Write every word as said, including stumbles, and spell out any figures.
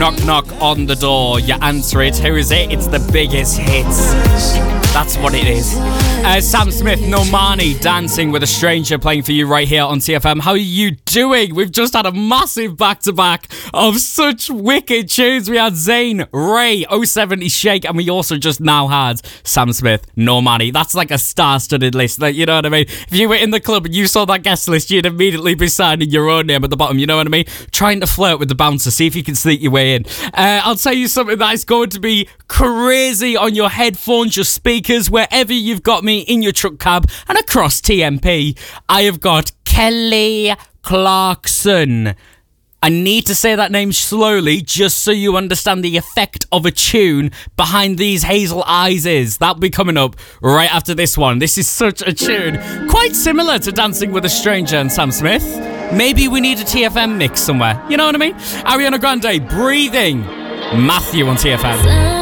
Knock, knock on the door. You answer it. Who is it? It's the biggest hits. That's what it is. Uh, Sam Smith, Normani, Dancing with a Stranger, playing for you right here on T F M. How are you doing? We've just had a massive back-to-back of such wicked tunes. We had Zayn, Ray, oh seventy Shake, and we also just now had Sam Smith, Normani. That's like a star-studded list. Like, you know what I mean? If you were in the club and you saw that guest list, you'd immediately be signing your own name at the bottom. You know what I mean? Trying to flirt with the bouncer. See if you can sneak your way in. Uh, I'll tell you something that is going to be crazy on your headphones, your speakers, wherever you've got me, in your truck cab and across T M P. I have got Kelly Clarkson. I need to say that name slowly just so you understand the effect of a tune behind these hazel eyes is. That'll be coming up right after this one. This is such a tune, quite similar to Dancing with a Stranger and Sam Smith. Maybe we need a T F M mix somewhere. You know what I mean? Ariana Grande, Breathing. Matthew on T F M.